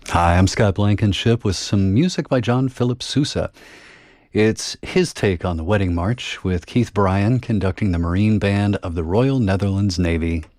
Hi, I'm Scott Blankenship with some music by John Philip Sousa. It's his take on the Wedding March with Keith Bryan conducting the Marine Band of the Royal Netherlands Navy.